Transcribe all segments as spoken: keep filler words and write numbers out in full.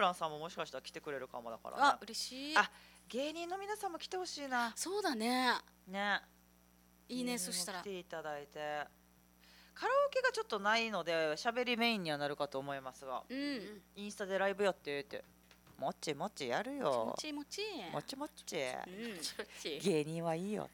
ランさんももしかしたら来てくれるかもだからね。 あ、嬉しい。 あ、芸人の皆さんも来てほしいな。 そうだね。 ね。 いいね。そしたら来ていただいて。カラオケがちょっとないので喋りメインにはなるかと思いますが、 うん、 インスタでライブやってってもっちもっちやるよ。 もちもちもちもっち、 うん、 芸人はいいよ。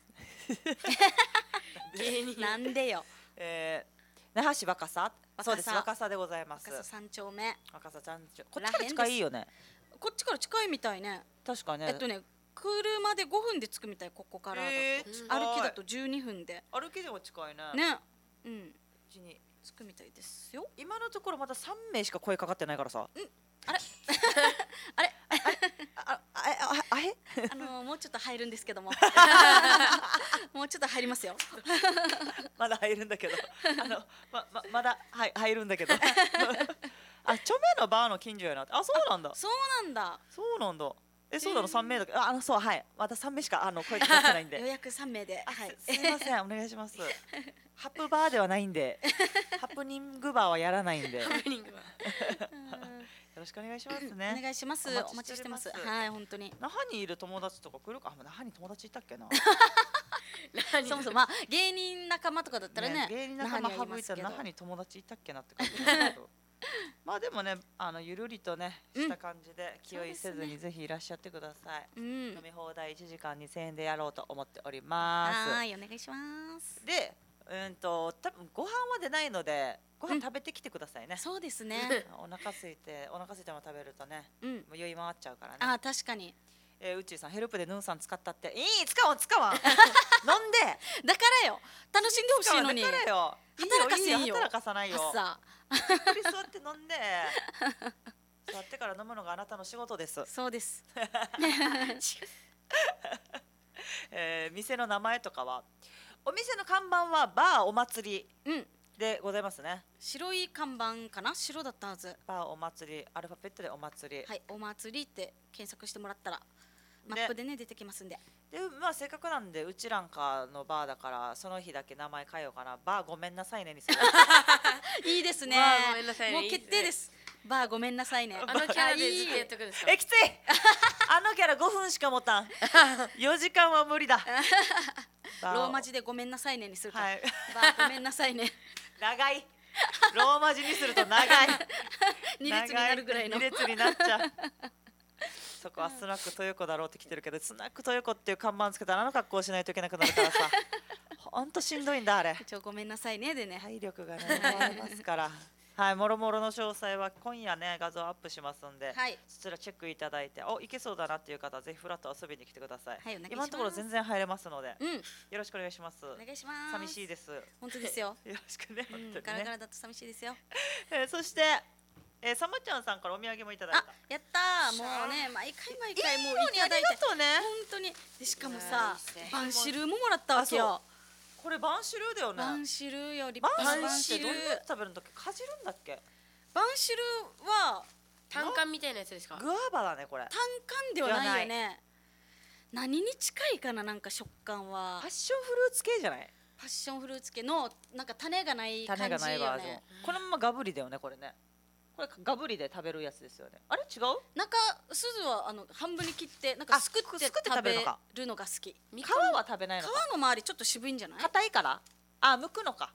芸人なんでよ。 えー、那覇市若狭、そうです、若狭でございます。 若狭三丁目。 若狭三丁、こっちから近いよね。 こっちから近いみたいね。 確かね。 えっとね、車でごふんで着くみたい、ここからだと。 えー、 歩きだとじゅうにふんで。 歩きでも近いね。 ね、うん。 うちに着くみたいですよ。 今のところまださん名しか声かかってないからさ。 うん、あれあれあああああれあのー、もうちょっと入るんですけどももうちょっと入りますよまだ入るんだけどあの ま, ま, まだ、はい、入るんだけどあ、著名のバーの近所やなって。あ、そうなんだ。 そうなんだ。 そうなんだ。え、そうなの、さん名だけど、あの、そう、はい、まださん名しかあの声かかってないんで予約さん名で、はい、 すみません、お願いします。ハプバーではないんでハプニングバーはやらないんでハプニングバーよろしくお願いしますね。 お願いします。お待ちしてます。はい、本当に。 那覇にいる友達とか来るか。那覇に友達いたっけなそもそもまあ芸人仲間とかだったらね、 芸人仲間省いたら那覇に友達いたっけなって感じだけどまあでもね、あのゆるりとねした感じで気負いせずにぜひいらっしゃってください。飲み放題いちじかんにせんえんでやろうと思っております。 はい、お願いします。 で、うんと多分ご飯は出ないのでご飯食べてきてくださいね。 そうですね。 お腹空いてお腹空いても食べるとね、もう酔い回っちゃうからね。 あ、確かに。 えー、うちさんヘルプでヌンさん使ったって。いい、使わん使わん飲んでだからよ、楽しんでほしいのに。 だからよ、 働かせんよ。 働かさないよ。 朝ゆっくり座って飲んで座ってから飲むのがあなたの仕事です。 そうですえー、店の名前とかは、お店の看板はバーお祭りでございますね。 白い看板かな、白だったはず。 バーお祭り、アルファベットでお祭り。 はい、お祭りって検索してもらったらマップでね出てきますんで。 で、まあせっかくなんでうちらんかのバーだからその日だけ名前変えようかな。バーごめんなさいねにするいいですね。もう決定です。バーごめんなさいね。 あのキャラでずっとやってくるんですか。 え、きついあのキャラごふんしか持たんよじかんは無理だローマ字でごめんなさいねにするか、 はい、 バーごめんなさいね長いローマ字にすると長いに列になるぐらいのに列になっちゃうそこはスナック豊子だろうって来てるけど、スナック豊子っていう看板つけたらあの格好しないといけなくなるからさほんとしんどいんだあれ。 一応ごめんなさいねでね、 体力がねありますからはい、もろもろの詳細は今夜ね画像アップしますんで、 はい、 そちらチェックいただいて、お、行けそうだなっていう方はぜひフラッと遊びに来てください。 はい、お願いします。 今のところ全然入れますので、 うん、 よろしくお願いします。 お願いします。 寂しいです。 本当ですよよろしくね、本当にね。 ガラガラだと寂しいですよ。 えー、そして、えー、さまちゃんさんからお土産もいただいた。 あ、やったー。もうね、毎回毎回もういただいて、 ありがとうね。 本当に。でしかもさ、バンシルーももらったわけよ。 これバンシルーだよね。 バンシルーよりバンシルー。どうやって食べるんだっけ？かじるんだっけ？ バンシルーは単管みたいなやつですか？ グアバだねこれ。 単管ではないよね。何に近いかな、なんか食感は。 パッションフルーツ系じゃない？ パッションフルーツ系のなんか種がない感じよね。 種がないバージョン。このままガブリだよねこれね。これガブリで食べるやつですよね。あれ違う？ 中筋はあの半分に切ってなんかすくって食べるのが好き。 皮は食べないのか。 皮の周りちょっと渋いんじゃない？ 硬いから？あ、剥くのか。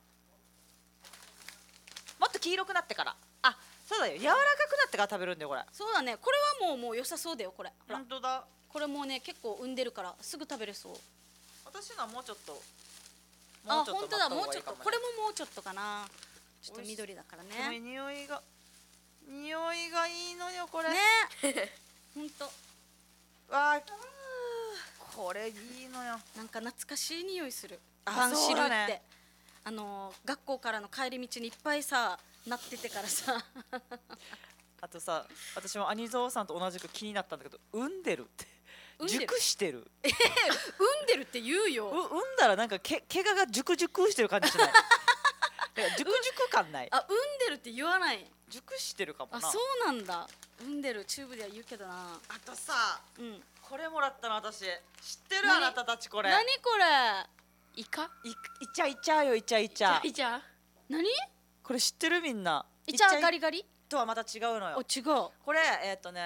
もっと黄色くなってから。あ、そうだよ。柔らかくなってから食べるんだよこれ。 そうだね。これはもうもう良さそうだよこれ。 本当だ。 これもうね結構産んでるからすぐ食べれそう。 私のはもうちょっと。 あ、本当だ。もうちょっと。これももうちょっとかな。ちょっと緑だからね。 匂いが匂いがいいのよこれ。 ね。本当。 わあ。これいいのよ。 なんか懐かしい匂いする。バンシルって。あの学校からの帰り道にいっぱいさなっててからさあとさ、私も兄蔵さんと同じく気になったんだけど、産んでるって熟してる。 ええ、産んでるって言うよ。 産んだらなんかけ毛が熟熟してる感じしない？熟熟感ない？ あ、産んでるって言わない。 熟してるかもな。 あ、そうなんだ。産んでるチューブでは言うけどな。 あとさ、 うん、 これもらったの私知ってる？あなたたちこれ。 何これ？ イカ？ い、いちゃいちゃよ、いちゃいちゃ。 いちゃ。 何？ これ知ってるみんな？ いちゃガリガリ？ とはまた違うのよ。 お、違う。 これえっとね。